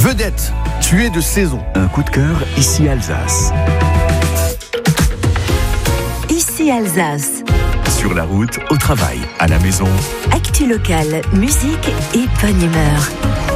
Vedette, tu es de saison. Un coup de cœur, ici Alsace. Ici Alsace. Sur la route, au travail, à la maison. Actu locale, musique et bonne humeur.